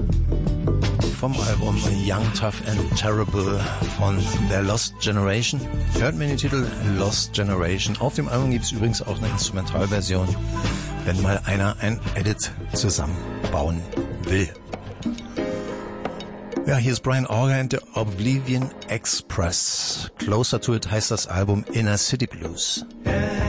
vom Album Young, Tough and Terrible von The Lost Generation. Hört mir den Titel Lost Generation. Auf dem Album gibt es übrigens auch eine Instrumentalversion, wenn mal einer ein Edit zusammenbauen will. Ja, hier ist Brian Auger and the Oblivion Express. Closer to It heißt das Album Inner City Blues.